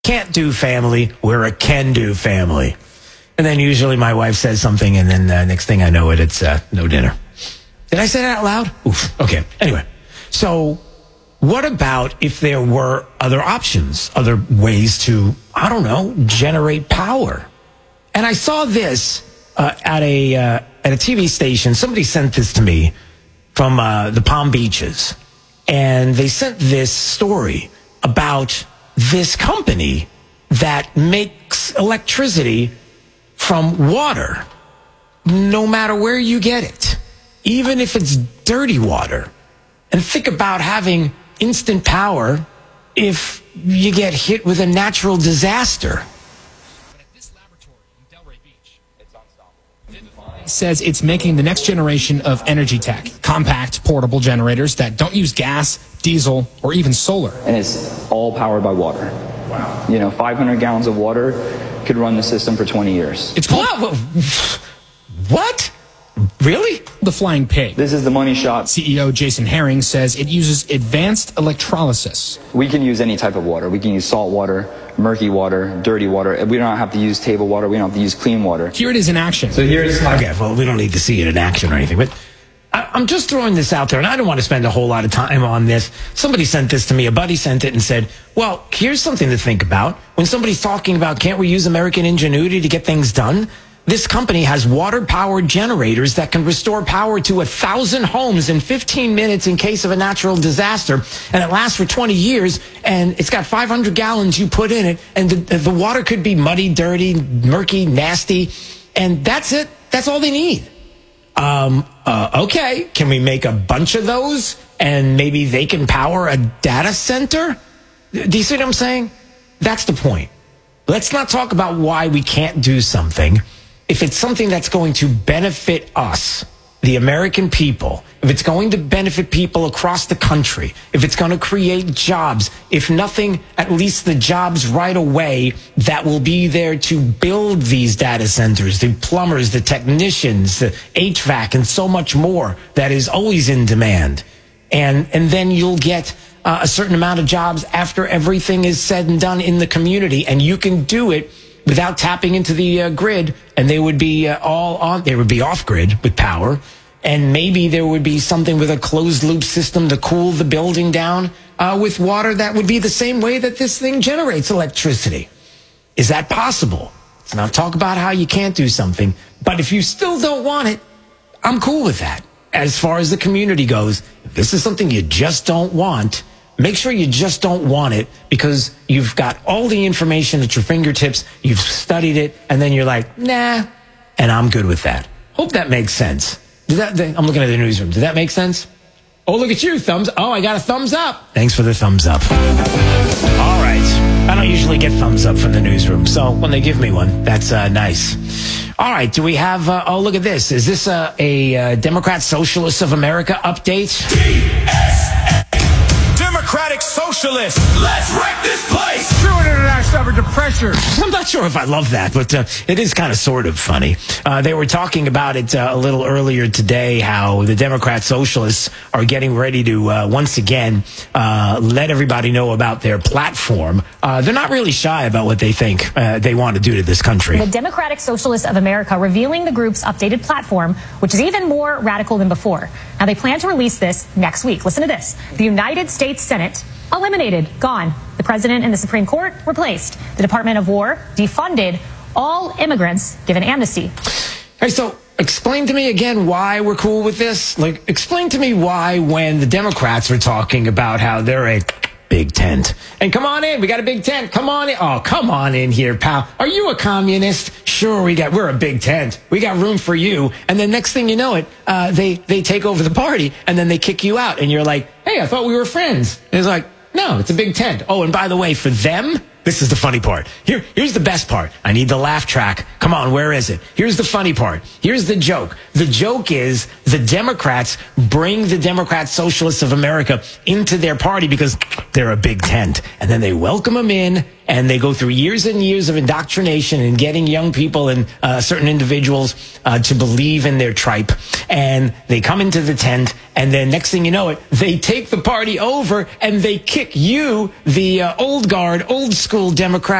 Can't do family. We're a can do family. And then usually my wife says something, and then next thing I know it's no dinner. Did I say that out loud? Oof. Okay. Anyway, so what about if there were other options, other ways to, I don't know, generate power? And I saw this at a TV station. Somebody sent this to me from the Palm Beaches, and they sent this story about this company that makes electricity from water, no matter where you get it, even if it's dirty water. And think about having instant power if you get hit with a natural disaster. Says it's making the next generation of energy tech, compact, portable generators that don't use gas, diesel, or even solar. And it's all powered by water. Wow. 500 gallons of water could run the system for 20 years. It's called... What? Really? The Flying Pig. This is the money shot. CEO Jason Herring says it uses advanced electrolysis. We can use any type of water. We can use salt water, murky water, dirty water. We don't have to use table water. We don't have to use clean water. Here it is in action. So here's... Okay, well, we don't need to see it in action or anything, but I'm just throwing this out there, and I don't want to spend a whole lot of time on this. Somebody sent this to me. A buddy sent it and said, well, here's something to think about. When somebody's talking about, can't we use American ingenuity to get things done? This company has water-powered generators that can restore power to 1,000 homes in 15 minutes in case of a natural disaster, and it lasts for 20 years, and it's got 500 gallons you put in it, and the water could be muddy, dirty, murky, nasty, and that's it. That's all they need. Okay, can we make a bunch of those, and maybe they can power a data center? Do you see what I'm saying? That's the point. Let's not talk about why we can't do something. If it's something that's going to benefit us, the American people, if it's going to benefit people across the country, if it's going to create jobs, if nothing, at least the jobs right away that will be there to build these data centers, the plumbers, the technicians, the HVAC, and so much more that is always in demand. And then you'll get a certain amount of jobs after everything is said and done in the community, and you can do it without tapping into the grid, and they would be they would be off grid with power, and maybe there would be something with a closed loop system to cool the building down with water that would be the same way that this thing generates electricity. Is that possible? Let's not talk about how you can't do something, but if you still don't want it, I'm cool with that. As far as the community goes, if this is something you just don't want, make sure you just don't want it because you've got all the information at your fingertips, you've studied it, and then you're like, nah, and I'm good with that. Hope that makes sense. I'm looking at the newsroom. Did that make sense? Oh, look at you, thumbs. Oh, I got a thumbs up. Thanks for the thumbs up. All right. I don't usually get thumbs up from the newsroom, so when they give me one, that's nice. All right, do we have, oh, look at this. Is this a Democrat Socialists of America update? DSA, Democratic Socialists. Let's wreck this place. True international effort to pressure. I'm not sure if I love that, but it is kind of sort of funny. They were talking about it a little earlier today, how the Democrat Socialists are getting ready to once again let everybody know about their platform. They're not really shy about what they think they want to do to this country. The Democratic Socialists of America revealing the group's updated platform, which is even more radical than before. Now, they plan to release this next week. Listen to this. The United States Senate eliminated, gone. The president and the Supreme Court replaced. The Department of War defunded. All immigrants given amnesty. Hey, so explain to me again why we're cool with this. Like, explain to me why when the Democrats are talking about how they're a big tent. And come on in, we got a big tent. Come on in. Oh, come on in here, pal. Are you a communist? Sure, we're a big tent. We got room for you. And then next thing you know it, they take over the party and then they kick you out. And you're like, hey, I thought we were friends. And it's like, no, it's a big tent. Oh, and by the way, for them, this is the funny part. Here's the best part. I need the laugh track. Come on, where is it? Here's the funny part. Here's the joke. The joke is the Democrats bring the Democrat Socialists of America into their party because they're a big tent. And then they welcome them in and they go through years and years of indoctrination and getting young people and certain individuals to believe in their tripe. And they come into the tent, and then next thing you know it, they take the party over and they kick you, the old guard, old school Democrat,